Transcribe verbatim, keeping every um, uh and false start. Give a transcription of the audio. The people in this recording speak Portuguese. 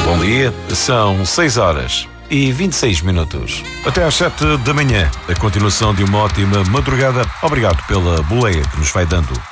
Bom dia, são seis horas e vinte e seis minutos. Até às sete da manhã, a continuação de uma ótima madrugada. Obrigado pela boleia que nos vai dando.